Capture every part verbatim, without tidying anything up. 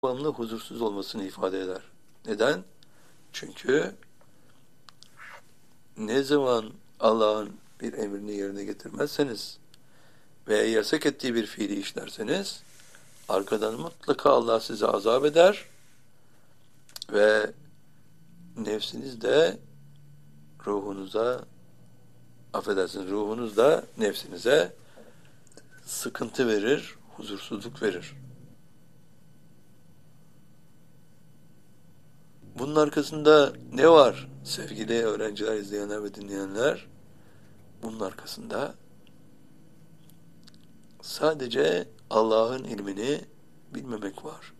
devamlı huzursuz olmasını ifade eder. Neden? Çünkü ne zaman Allah'ın bir emrini yerine getirmezseniz veya yasak ettiği bir fiili işlerseniz arkadan mutlaka Allah size azap eder ve nefsiniz de ruhunuza, affedersiniz, ruhunuz da nefsinize sıkıntı verir, huzursuzluk verir. Bunun arkasında ne var sevgili öğrenciler, izleyenler ve dinleyenler? Bunun arkasında sadece Allah'ın ilmini bilmemek var.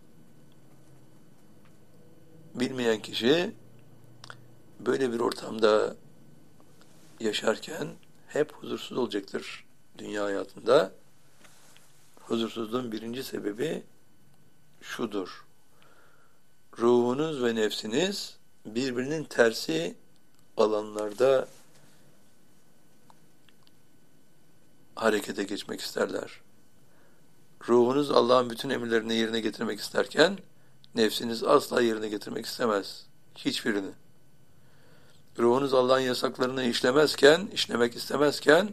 Bilmeyen kişi böyle bir ortamda yaşarken hep huzursuz olacaktır dünya hayatında. Huzursuzluğun birinci sebebi şudur: ruhunuz ve nefsiniz birbirinin tersi alanlarda harekete geçmek isterler. Ruhunuz Allah'ın bütün emirlerini yerine getirmek isterken nefsiniz asla yerine getirmek istemez. Hiçbirini. Ruhunuz Allah'ın yasaklarını işlemezken, işlemek istemezken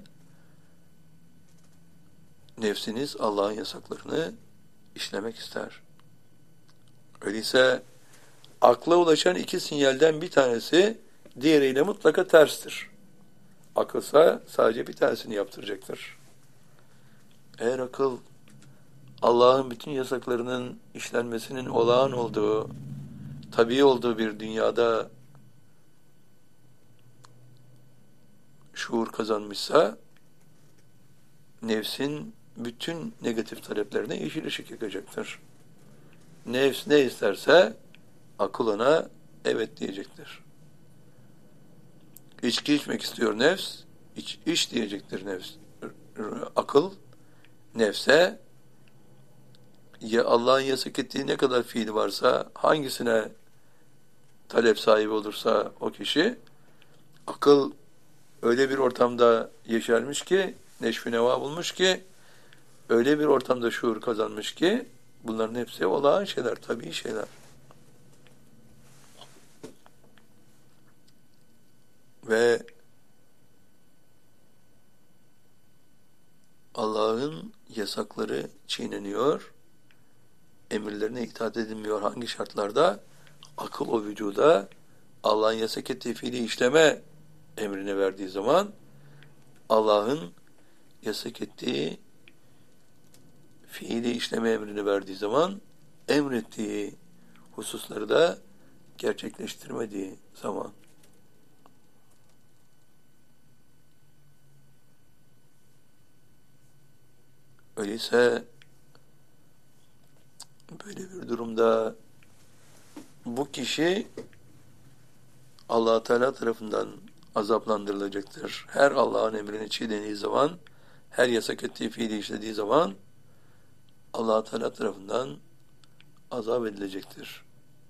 nefsiniz Allah'ın yasaklarını işlemek ister. Öyleyse akla ulaşan iki sinyalden bir tanesi diğeriyle mutlaka terstir. Akılsa sadece bir tanesini yaptıracaktır. Eğer akıl Allah'ın bütün yasaklarının işlenmesinin olağan olduğu, tabii olduğu bir dünyada şuur kazanmışsa, nefsin bütün negatif taleplerine yeşil ışık yakacaktır. Nefs ne isterse akıl ona evet diyecektir. İçki içmek istiyor nefs, iç, iç diyecektir nefs. Akıl nefse ya Allah'ın yasak ettiği ne kadar fiili varsa, hangisine talep sahibi olursa o kişi, akıl öyle bir ortamda yeşermiş ki, neşv-i neva bulmuş ki, öyle bir ortamda şuur kazanmış ki, bunların hepsi olağan şeyler, tabii şeyler. Ve Allah'ın yasakları çiğneniyor, emirlerine itaat edilmiyor. Hangi şartlarda? Akıl o vücuda Allah'ın yasak ettiği fiili işleme emrini verdiği zaman, Allah'ın yasak ettiği fiili işleme emrini verdiği zaman, emrettiği hususları da gerçekleştirmediği zaman. Öyleyse böyle bir durumda bu kişi Allah Teala tarafından azaplandırılacaktır. Her Allah'ın emrini çiğnediği zaman, her yasak ettiği fiili işlediği zaman Allah Teala tarafından azap edilecektir.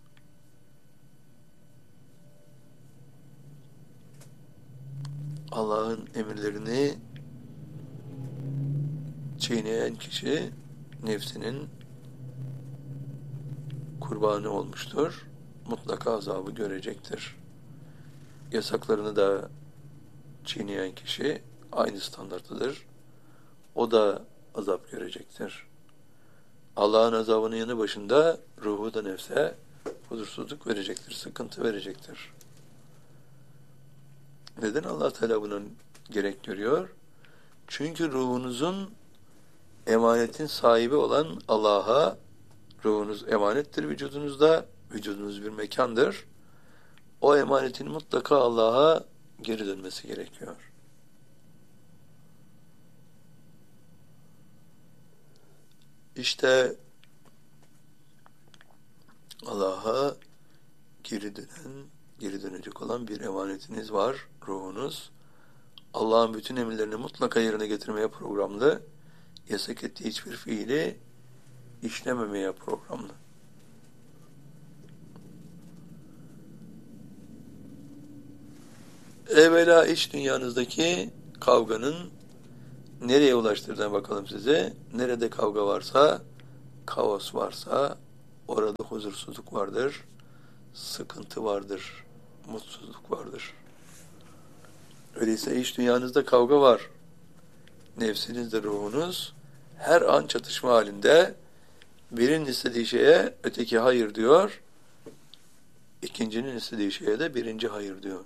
Allah'ın emirlerini çiğneyen kişi nefsinin kurbanı olmuştur. Mutlaka azabı görecektir. Yasaklarını da çiğneyen kişi aynı standartıdır. O da azap görecektir. Allah'ın azabının yanı başında ruhu da nefse huzursuzluk verecektir, sıkıntı verecektir. Neden Allah Teala bunu gerek görüyor? Çünkü ruhunuzun emanetin sahibi olan Allah'a, ruhunuz emanettir vücudunuzda, vücudunuz bir mekandır. O emanetin mutlaka Allah'a geri dönmesi gerekiyor. İşte Allah'a geri dönen, geri dönecek olan bir emanetiniz var, ruhunuz. Allah'ın bütün emirlerini mutlaka yerine getirmeye programlı, yasak ettiği hiçbir fiili işlememeye programlı. Evvela iç dünyanızdaki kavganın nereye ulaştırdığına bakalım size. Nerede kavga varsa, kaos varsa orada huzursuzluk vardır, sıkıntı vardır, mutsuzluk vardır. Öyleyse iç dünyanızda kavga var. Nefsinizle ruhunuz her an çatışma halinde. Birinin istediği şeye öteki hayır diyor. İkincinin istediği şeye de birinci hayır diyor.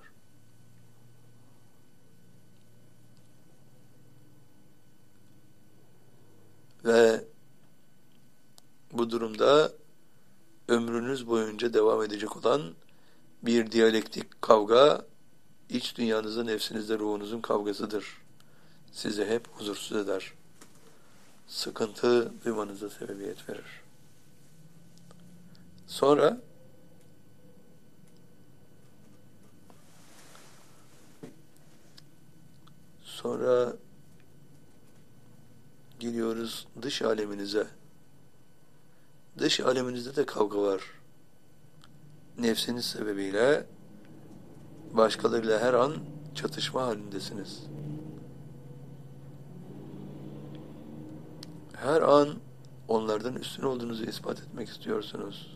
Ve bu durumda ömrünüz boyunca devam edecek olan bir diyalektik kavga, iç dünyanızda nefsinizde ruhunuzun kavgasıdır. Sizi hep huzursuz eder. Sıkıntı duymanıza sebebiyet verir. Sonra sonra geliyoruz dış aleminize. Dış aleminizde de kavga var. Nefsiniz sebebiyle başkalarıyla her an çatışma halindesiniz. Her an onlardan üstün olduğunuzu ispat etmek istiyorsunuz.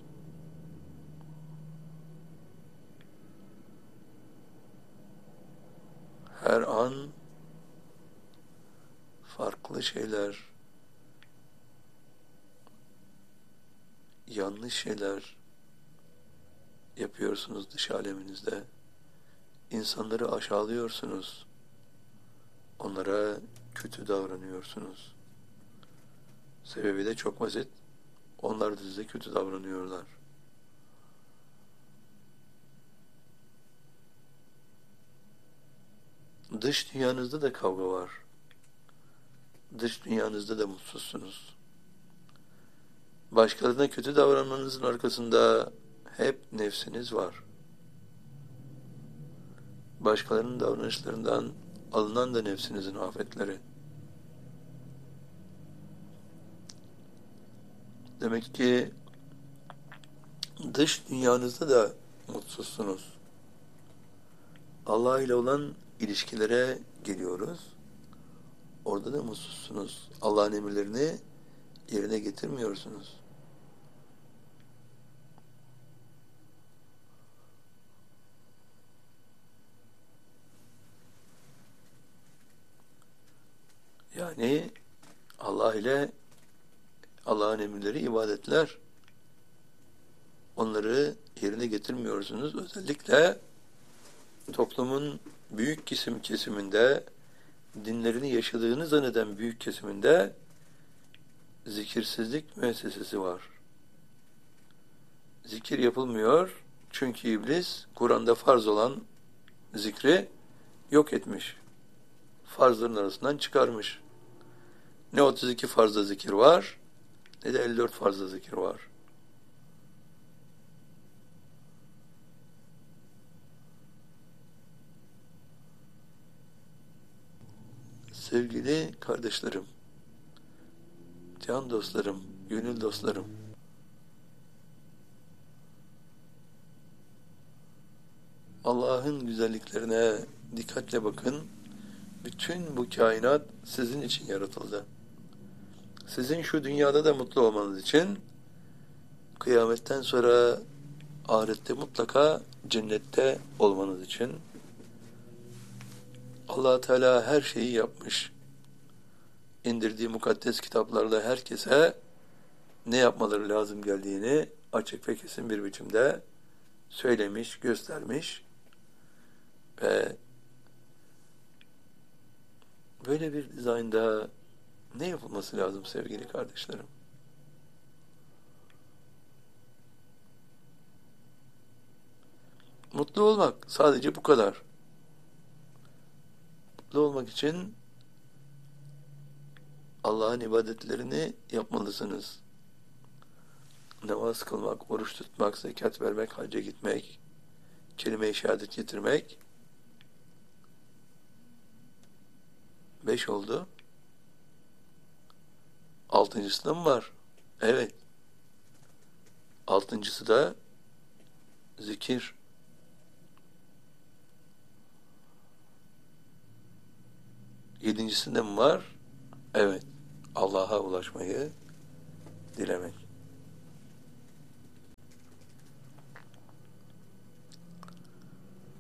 Her an farklı şeyler, yanlış şeyler yapıyorsunuz dış aleminizde. İnsanları aşağılıyorsunuz. Onlara kötü davranıyorsunuz. Sebebi de çok basit. Onlar da size kötü davranıyorlar. Dış dünyanızda da kavga var. Dış dünyanızda da mutsuzsunuz. Başkalarına kötü davranmanızın arkasında hep nefsiniz var. Başkalarının davranışlarından alınan da nefsinizin afetleri. Demek ki dış dünyanızda da mutsuzsunuz. Allah ile olan ilişkilere geliyoruz. Orada da mutsuzsunuz. Allah'ın emirlerini yerine getirmiyorsunuz. Yani Allah ile Allah'ın emirleri ibadetler. Onları yerine getirmiyorsunuz. Özellikle toplumun büyük kesim kesiminde, dinlerini yaşadığını zanneden büyük kesiminde zikirsizlik müessesesi var. Zikir yapılmıyor çünkü iblis Kur'an'da farz olan zikri yok etmiş. Farzların arasından çıkarmış. Ne otuz iki farzda zikir var, ne de elli dört farzda zikir var. Sevgili kardeşlerim, can dostlarım, gönül dostlarım, Allah'ın güzelliklerine dikkatle bakın. Bütün bu kainat sizin için yaratıldı. Sizin şu dünyada da mutlu olmanız için, kıyametten sonra ahirette mutlaka cennette olmanız için Allah Teala her şeyi yapmış. İndirdiği mukaddes kitaplarla herkese ne yapmaları lazım geldiğini açık ve kesin bir biçimde söylemiş, göstermiş ve böyle bir dizaynda ne yapılması lazım sevgili kardeşlerim? Mutlu olmak, sadece bu kadar. Mutlu olmak için Allah'ın ibadetlerini yapmalısınız. Namaz kılmak, oruç tutmak, zekat vermek, hacca gitmek, kelime-i şehadet getirmek. Beş oldu. Altıncısı da mı var? Evet. Altıncısı da zikir. Yedincisinde mi var? Evet. Allah'a ulaşmayı dilemek.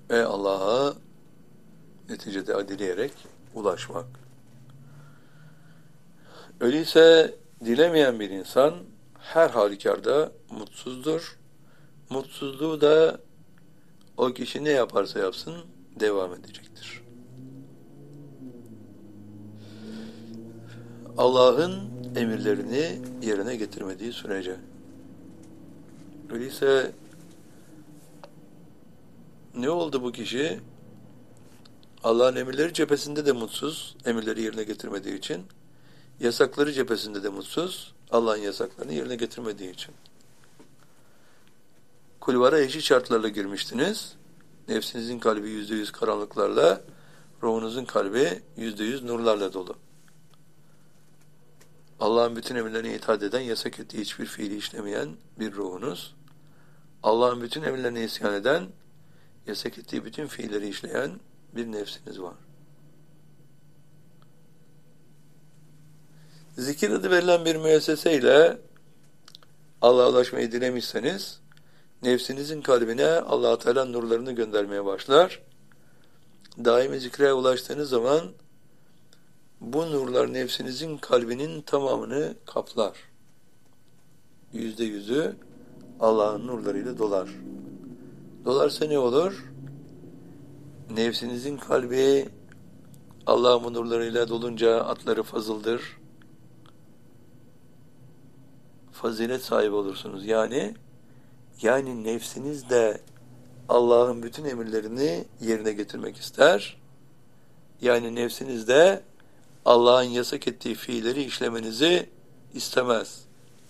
ve Allah'a neticede dileyerek ulaşmak. Öyleyse dilemeyen bir insan her halükarda mutsuzdur. Mutsuzluğu da o kişi ne yaparsa yapsın devam edecektir. Allah'ın emirlerini yerine getirmediği sürece. Öyleyse ne oldu bu kişi? Allah'ın emirleri cephesinde de mutsuz, emirleri yerine getirmediği için. Yasakları cephesinde de mutsuz, Allah'ın yasaklarını yerine getirmediği için. Kulvara eşit şartlarla girmiştiniz. Nefsinizin kalbi yüzde yüz karanlıklarla, ruhunuzun kalbi yüzde yüz nurlarla dolu. Allah'ın bütün emirlerine itaat eden, yasak ettiği hiçbir fiili işlemeyen bir ruhunuz. Allah'ın bütün emirlerine isyan eden, yasak ettiği bütün fiilleri işleyen bir nefsiniz var. Zikir adı verilen bir müesseseyle Allah'a ulaşmayı dilemişseniz, nefsinizin kalbine Allah-u Teala nurlarını göndermeye başlar. Daimi zikre ulaştığınız zaman bu nurlar nefsinizin kalbinin tamamını kaplar. Yüzde yüzü Allah'ın nurlarıyla dolar. Dolarsa ne olur? Nefsinizin kalbi Allah'ın nurlarıyla dolunca atları fazıldır. Fazilet sahibi olursunuz. Yani yani nefsiniz de Allah'ın bütün emirlerini yerine getirmek ister. Yani nefsiniz de Allah'ın yasak ettiği fiilleri işlemenizi istemez.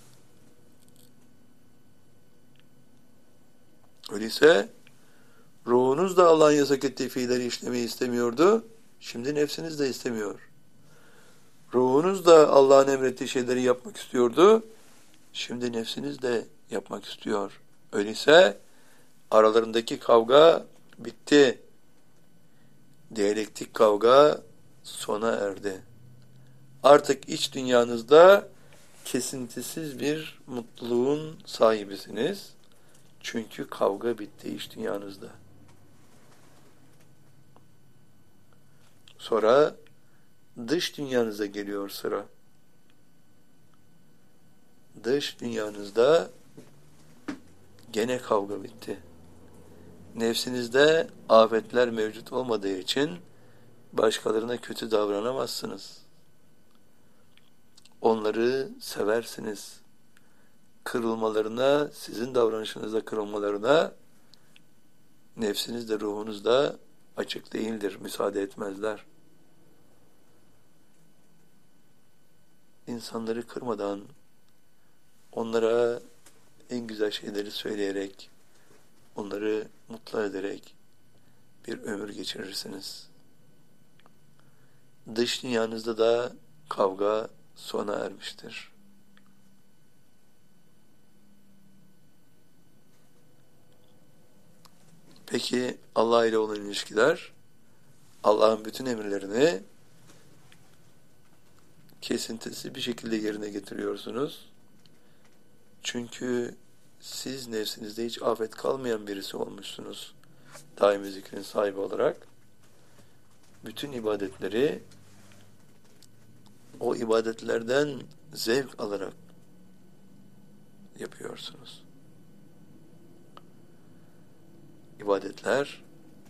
Öyleyse ruhunuz da Allah'ın yasak ettiği fiilleri işlemeyi istemiyordu. Şimdi nefsiniz de istemiyor. Ruhunuz da Allah'ın emrettiği şeyleri yapmak istiyordu. Şimdi nefsiniz de yapmak istiyor. Öyleyse aralarındaki kavga bitti. Diyalektik kavga sona erdi. Artık iç dünyanızda kesintisiz bir mutluluğun sahibisiniz. Çünkü kavga bitti iç dünyanızda. Sonra dış dünyanıza geliyor sıra. Dış dünyanızda gene kavga bitti. Nefsinizde afetler mevcut olmadığı için başkalarına kötü davranamazsınız. Onları seversiniz. Kırılmalarına, sizin davranışınızda kırılmalarına nefsiniz de ruhunuz da açık değildir, müsaade etmezler. İnsanları kırmadan, onlara en güzel şeyleri söyleyerek, onları mutlu ederek bir ömür geçirirsiniz. Dış dünyanızda da kavga sona ermiştir. Peki Allah ile olan ilişkiler, Allah'ın bütün emirlerini kesintisiz bir şekilde yerine getiriyorsunuz. Çünkü siz nefsinizde hiç afet kalmayan birisi olmuşsunuz. Daimi zikrin sahibi olarak. Bütün ibadetleri o ibadetlerden zevk alarak yapıyorsunuz. İbadetler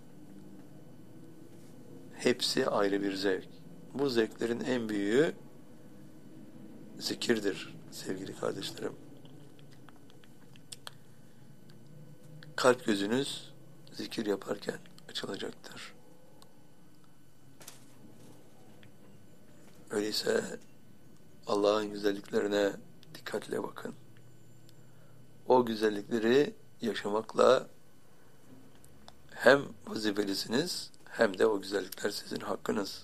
hepsi ayrı bir zevk. Bu zevklerin en büyüğü zikirdir sevgili kardeşlerim. Kalp gözünüz zikir yaparken açılacaktır. Öyleyse Allah'ın güzelliklerine dikkatle bakın. O güzellikleri yaşamakla hem vazifelisiniz hem de o güzellikler sizin hakkınız.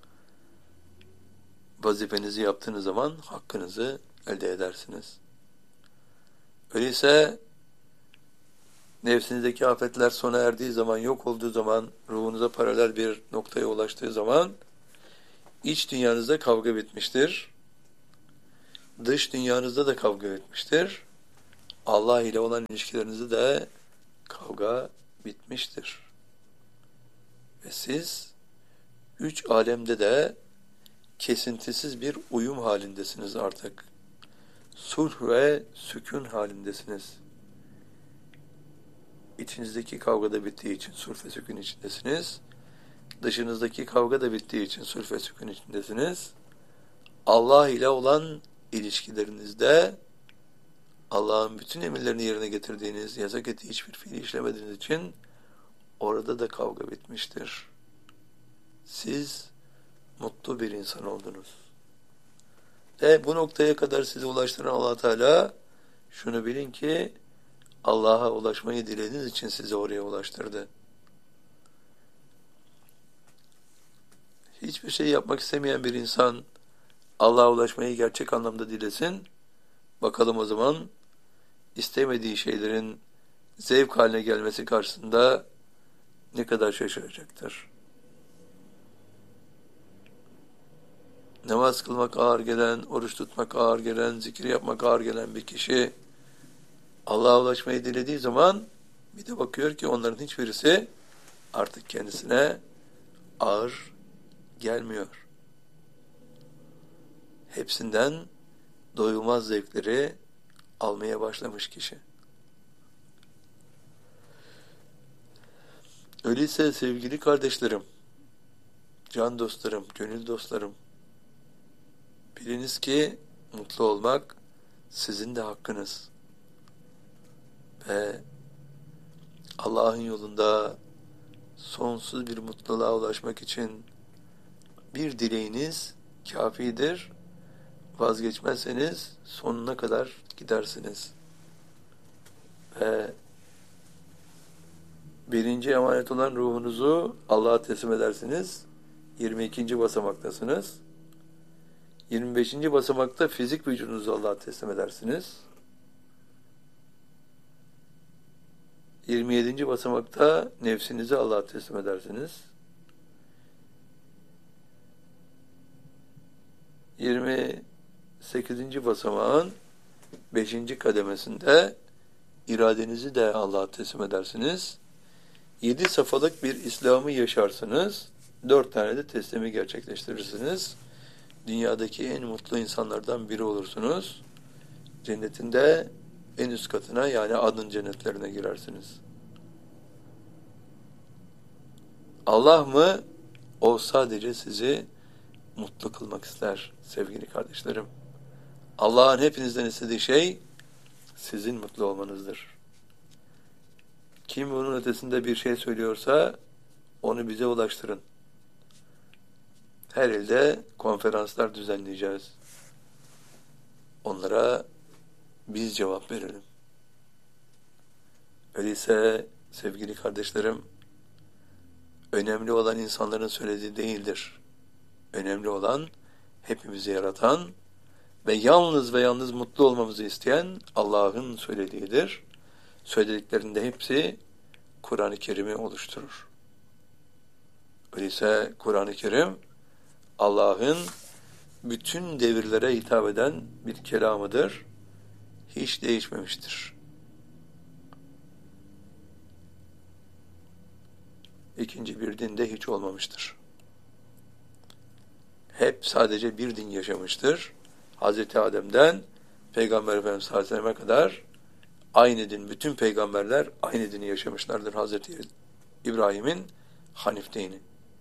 Vazifenizi yaptığınız zaman hakkınızı elde edersiniz. Öyleyse nefsinizdeki afetler sona erdiği zaman, yok olduğu zaman, ruhunuza paralel bir noktaya ulaştığı zaman iç dünyanızda kavga bitmiştir. Dış dünyanızda da kavga bitmiştir. Allah ile olan ilişkilerinizde de kavga bitmiştir. Ve siz üç alemde de kesintisiz bir uyum halindesiniz artık. Sulh ve sükun halindesiniz. İçinizdeki kavga da bittiği için sulh ve sükun içindesiniz. Dışınızdaki kavga da bittiği için sulh ve sükun içindesiniz. Allah ile olan ilişkilerinizde Allah'ın bütün emirlerini yerine getirdiğiniz, yasak ettiği hiçbir fiili işlemediğiniz için orada da kavga bitmiştir. Siz mutlu bir insan oldunuz. Ve bu noktaya kadar sizi ulaştıran Allah Teala, şunu bilin ki Allah'a ulaşmayı dilediğiniz için sizi oraya ulaştırdı. Hiçbir şey yapmak istemeyen bir insan Allah'a ulaşmayı gerçek anlamda dilesin. Bakalım o zaman istemediği şeylerin zevk haline gelmesi karşısında ne kadar şaşıracaktır. Namaz kılmak ağır gelen, oruç tutmak ağır gelen, zikir yapmak ağır gelen bir kişi Allah'a ulaşmayı dilediği zaman bir de bakıyor ki onların hiçbirisi artık kendisine ağır gelmiyor. Hepsinden doyulmaz zevkleri almaya başlamış kişi. Öyleyse sevgili kardeşlerim, can dostlarım, gönül dostlarım, biliniz ki mutlu olmak sizin de hakkınız. Ve Allah'ın yolunda sonsuz bir mutluluğa ulaşmak için bir dileğiniz kafidir. Vazgeçmezseniz sonuna kadar gidersiniz. Ve birinci emanet olan ruhunuzu Allah'a teslim edersiniz. yirmi ikinci basamaktasınız. yirmi beşinci basamakta fizik vücudunuzu Allah'a teslim edersiniz. yirmi yedinci basamakta nefsinizi Allah'a teslim edersiniz. yirmi sekizinci basamağın beşinci kademesinde iradenizi de Allah'a teslim edersiniz. yedi safhalık bir İslam'ı yaşarsınız. dört tane de teslimi gerçekleştirirsiniz. Dünyadaki en mutlu insanlardan biri olursunuz. Cennetinde en üst katına, yani adın cennetlerine girersiniz. Allah mı? O sadece sizi mutlu kılmak ister sevgili kardeşlerim. Allah'ın hepinizden istediği şey sizin mutlu olmanızdır. Kim bunun ötesinde bir şey söylüyorsa onu bize ulaştırın. Her ilde konferanslar düzenleyeceğiz. Onlara biz cevap verelim. Öyleyse sevgili kardeşlerim, önemli olan insanların söylediği değildir. Önemli olan hepimizi yaratan ve yalnız ve yalnız mutlu olmamızı isteyen Allah'ın söylediğidir. Söylediklerinde hepsi Kur'an-ı Kerim'i oluşturur. Öyleyse Kur'an-ı Kerim Allah'ın bütün devirlere hitap eden bir kelamıdır. Hiç değişmemiştir. İkinci bir din de hiç olmamıştır. Hep sadece bir din yaşamıştır. Hazreti Adem'den Peygamber Efendimiz sallallahu aleyhi ve selleme kadar aynı din, bütün peygamberler aynı dini yaşamışlardır. Hazreti İbrahim'in Hanif dini.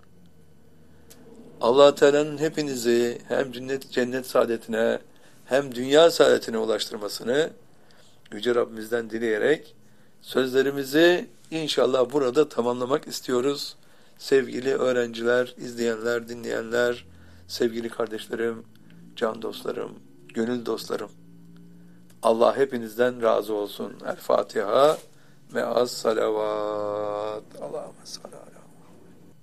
Allah Teala'nın hepinizi hem cennet, cennet saadetine hem dünya saadetine ulaştırmasını Yüce Rabbimizden dileyerek sözlerimizi inşallah burada tamamlamak istiyoruz. Sevgili öğrenciler, izleyenler, dinleyenler, sevgili kardeşlerim, can dostlarım, gönül dostlarım. Allah hepinizden razı olsun. El Fatiha ve az salavat. Allahümme sallallahu.